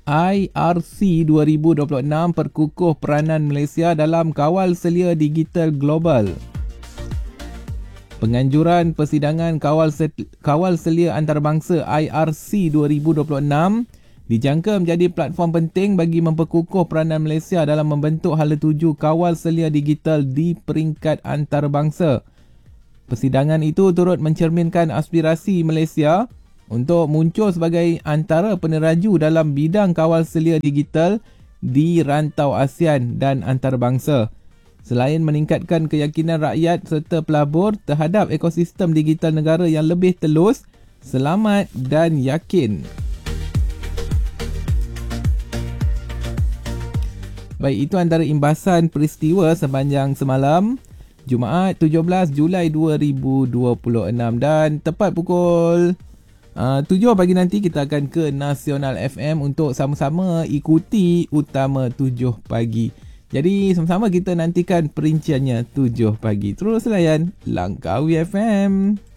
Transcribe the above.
IRC 2026 perkukuh peranan Malaysia dalam kawal selia digital global. Penganjuran persidangan kawal selia antarabangsa IRC 2026 dijangka menjadi platform penting bagi memperkukuh peranan Malaysia dalam membentuk hala tuju kawal selia digital di peringkat antarabangsa. Persidangan itu turut mencerminkan aspirasi Malaysia untuk muncul sebagai antara peneraju dalam bidang kawal selia digital di rantau ASEAN dan antarabangsa. Selain meningkatkan keyakinan rakyat serta pelabur terhadap ekosistem digital negara yang lebih telus, selamat dan yakin. Baik, itu antara imbasan peristiwa sepanjang semalam, Jumaat 17 Julai 2026, dan tepat pukul 7 pagi nanti kita akan ke Nasional FM untuk sama-sama ikuti Utama 7 pagi. Jadi sama-sama kita nantikan perinciannya 7 pagi. Terus layan Langkawi FM.